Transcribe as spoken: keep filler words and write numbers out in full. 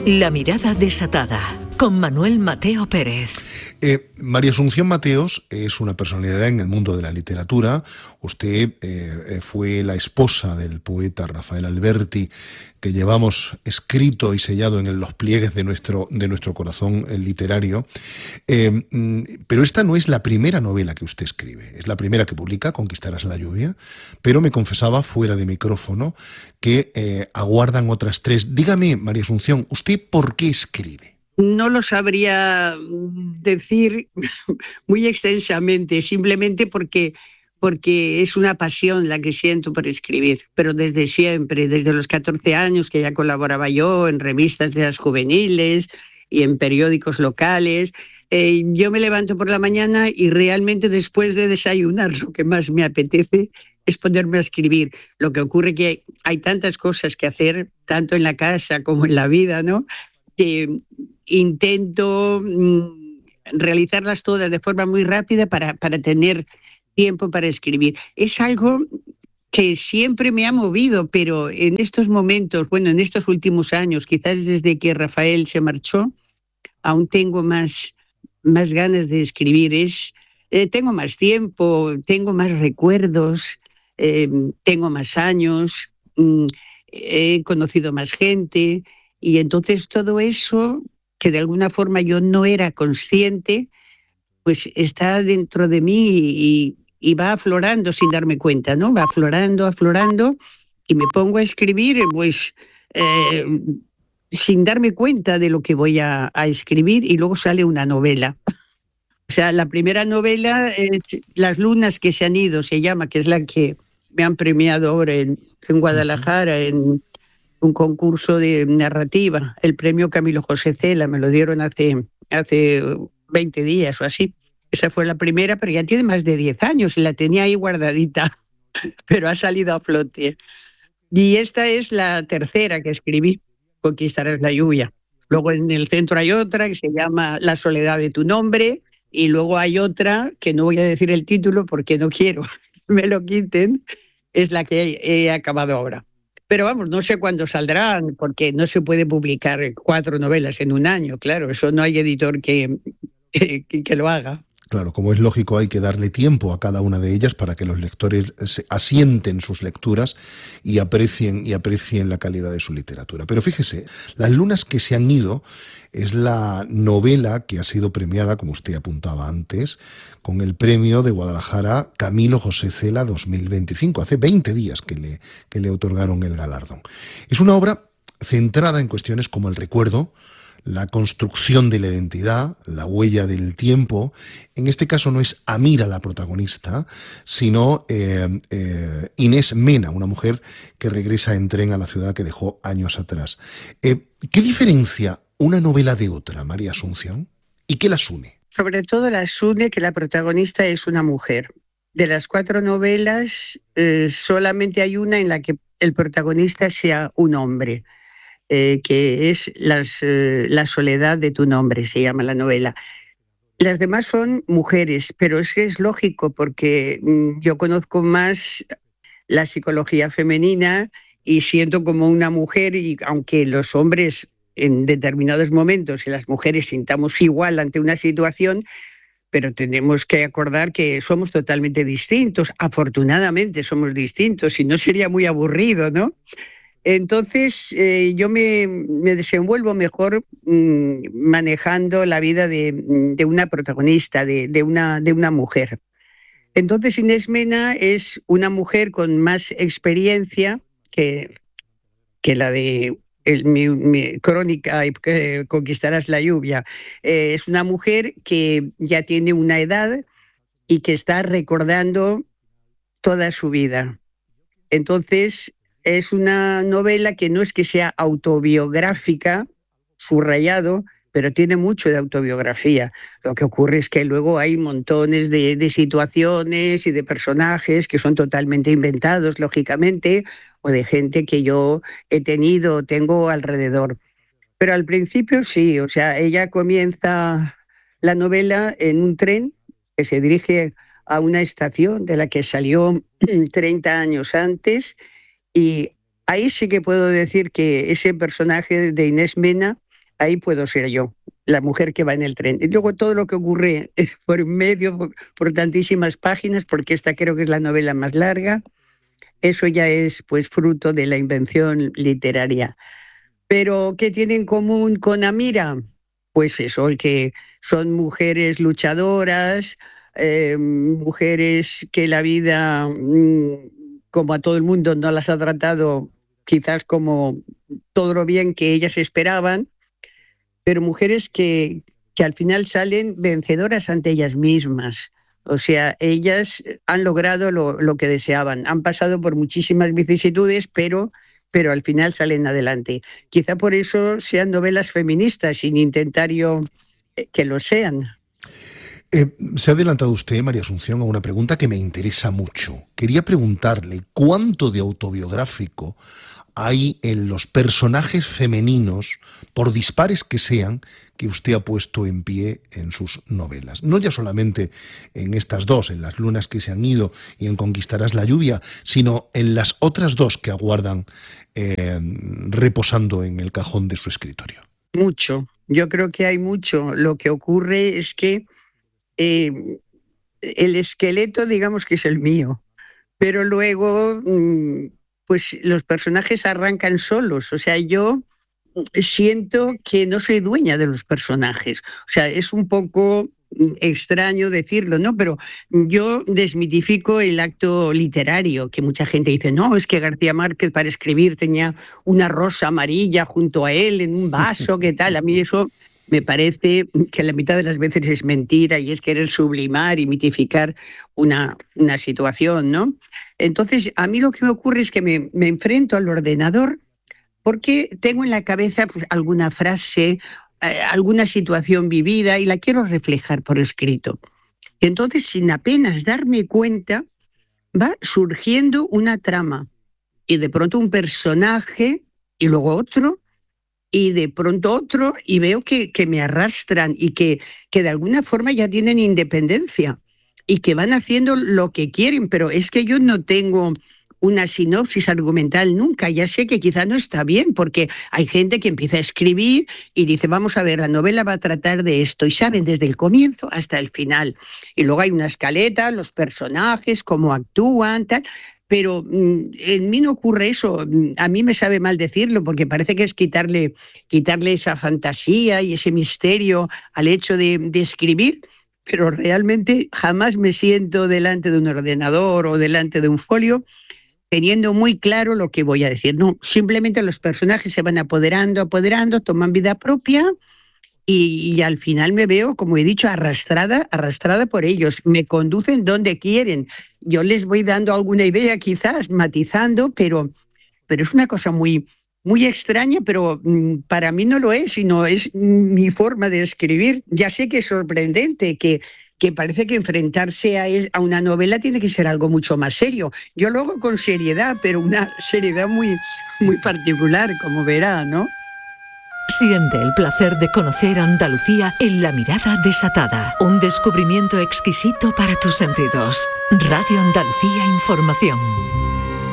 La mirada desatada, con Manuel Mateo Pérez. Eh, María Asunción Mateos es una personalidad en el mundo de la literatura. Usted eh, fue la esposa del poeta Rafael Alberti, que llevamos escrito y sellado en los pliegues de nuestro, de nuestro corazón literario. Eh, pero esta no es la primera novela que usted escribe. Es la primera que publica, Conquistarás la lluvia, pero me confesaba fuera de micrófono que eh, aguardan otras tres. Dígame, María Asunción, ¿usted por qué escribe? No lo sabría decir muy extensamente, simplemente porque, porque es una pasión la que siento por escribir, pero desde siempre, desde los catorce años que ya colaboraba yo en revistas de las juveniles y en periódicos locales. Eh, yo me levanto por la mañana y realmente después de desayunar lo que más me apetece es ponerme a escribir. Lo que ocurre es que hay tantas cosas que hacer, tanto en la casa como en la vida, ¿no?, que intento mmm, realizarlas todas de forma muy rápida para, para tener tiempo para escribir. Es algo que siempre me ha movido, pero en estos momentos, bueno, en estos últimos años, quizás desde que Rafael se marchó, aún tengo más, más ganas de escribir. Es, eh, tengo más tiempo, tengo más recuerdos, eh, tengo más años, mmm, he conocido más gente, y entonces todo eso, que de alguna forma yo no era consciente, pues está dentro de mí y, y va aflorando sin darme cuenta, ¿no? Va aflorando, aflorando, y me pongo a escribir, pues, eh, sin darme cuenta de lo que voy a, a escribir, y luego sale una novela. O sea, la primera novela es Las lunas que se han ido, se llama, que es la que me han premiado ahora en, en Guadalajara, en un concurso de narrativa, el premio Camilo José Cela, me lo dieron hace, hace veinte días o así. Esa fue la primera, pero ya tiene más de diez años y la tenía ahí guardadita, pero ha salido a flote. Y esta es la tercera que escribí, Conquistarás la lluvia. Luego en el centro hay otra que se llama La soledad de tu nombre, y luego hay otra, que no voy a decir el título porque no quiero que me lo quiten, es la que he acabado ahora. Pero vamos, no sé cuándo saldrán, porque no se puede publicar cuatro novelas en un año, claro, eso no hay editor que, que, que lo haga. Claro, como es lógico, hay que darle tiempo a cada una de ellas para que los lectores se asienten sus lecturas y aprecien, y aprecien la calidad de su literatura. Pero fíjese, Las lunas que se han ido es la novela que ha sido premiada, como usted apuntaba antes, con el premio de Guadalajara Camilo José Cela dos mil veinticinco. Hace veinte días que le, que le otorgaron el galardón. Es una obra centrada en cuestiones como el recuerdo, la construcción de la identidad, la huella del tiempo. En este caso no es Amira la protagonista, sino eh, eh, Inés Mena, una mujer que regresa en tren a la ciudad que dejó años atrás. Eh, ¿Qué diferencia una novela de otra, María Asunción? ¿Y qué las une? Sobre todo las une que la protagonista es una mujer. De las cuatro novelas, eh, solamente hay una en la que el protagonista sea un hombre. Eh, que es las, eh, La soledad de tu nombre, se llama la novela. Las demás son mujeres, pero es que es lógico porque mm, yo conozco más la psicología femenina y siento como una mujer, y aunque los hombres en determinados momentos y las mujeres sintamos igual ante una situación, pero tenemos que acordar que somos totalmente distintos. Afortunadamente somos distintos, si no sería muy aburrido, ¿no? Entonces, eh, yo me, me desenvuelvo mejor mmm, manejando la vida de, de una protagonista, de, de, una, de una mujer. Entonces, Inés Mena es una mujer con más experiencia que, que la de el, mi, mi crónica eh, Conquistarás la lluvia. Eh, es una mujer que ya tiene una edad y que está recordando toda su vida. Entonces, es una novela que no es que sea autobiográfica, subrayado, pero tiene mucho de autobiografía. Lo que ocurre es que luego hay montones de, de situaciones y de personajes que son totalmente inventados, lógicamente, o de gente que yo he tenido o tengo alrededor. Pero al principio sí, o sea, ella comienza la novela en un tren que se dirige a una estación de la que salió treinta años antes. Y ahí sí que puedo decir que ese personaje de Inés Mena ahí puedo ser yo, la mujer que va en el tren. Y luego todo lo que ocurre por medio, por, por tantísimas páginas, porque esta creo que es la novela más larga, eso ya es pues fruto de la invención literaria. Pero ¿qué tiene en común con Amira? Pues eso, el que son mujeres luchadoras, eh, mujeres que la vida, mmm, como a todo el mundo, no las ha tratado quizás como todo lo bien que ellas esperaban, pero mujeres que, que al final salen vencedoras ante ellas mismas. O sea, ellas han logrado lo, lo que deseaban, han pasado por muchísimas vicisitudes, pero, pero al final salen adelante. Quizá por eso sean novelas feministas, sin intentar yo que lo sean. Eh, se ha adelantado usted, María Asunción, a una pregunta que me interesa mucho. Quería preguntarle cuánto de autobiográfico hay en los personajes femeninos, por dispares que sean, que usted ha puesto en pie en sus novelas. No ya solamente en estas dos, en Las lunas que se han ido y en Conquistarás la lluvia, sino en las otras dos que aguardan eh, reposando en el cajón de su escritorio. Mucho. Yo creo que hay mucho. Lo que ocurre es que eh, el esqueleto, digamos que es el mío, pero luego... Mmm, pues los personajes arrancan solos. O sea, yo siento que no soy dueña de los personajes. O sea, es un poco extraño decirlo, ¿no? Pero yo desmitifico el acto literario, que mucha gente dice, no, es que García Márquez para escribir tenía una rosa amarilla junto a él en un vaso, ¿qué tal? A mí eso me parece que la mitad de las veces es mentira y es querer sublimar y mitificar una, una situación, ¿no? Entonces, a mí lo que me ocurre es que me, me enfrento al ordenador porque tengo en la cabeza pues, alguna frase, eh, alguna situación vivida y la quiero reflejar por escrito. Entonces, sin apenas darme cuenta, va surgiendo una trama y de pronto un personaje y luego otro y de pronto otro y veo que, que me arrastran y que, que de alguna forma ya tienen independencia y que van haciendo lo que quieren, pero es que yo no tengo una sinopsis argumental nunca. Ya sé que quizá no está bien, porque hay gente que empieza a escribir y dice, vamos a ver, la novela va a tratar de esto, y saben desde el comienzo hasta el final. Y luego hay una escaleta, los personajes, cómo actúan, tal... Pero mmm, en mí no ocurre eso. A mí me sabe mal decirlo porque parece que es quitarle, quitarle esa fantasía y ese misterio al hecho de, de escribir, pero realmente jamás me siento delante de un ordenador o delante de un folio teniendo muy claro lo que voy a decir. No, simplemente los personajes se van apoderando, apoderando, toman vida propia y, y al final me veo, como he dicho, arrastrada, arrastrada por ellos. Me conducen donde quieren. Yo les voy dando alguna idea, quizás, matizando, pero, pero es una cosa muy, muy extraña, pero mmm, para mí no lo es, sino es mi forma de escribir. Ya sé que es sorprendente, que, que parece que enfrentarse a, a una novela tiene que ser algo mucho más serio. Yo lo hago con seriedad, pero una seriedad muy, muy particular, como verá, ¿no? Siente el placer de conocer Andalucía en La mirada desatada. Un descubrimiento exquisito para tus sentidos. Radio Andalucía Información.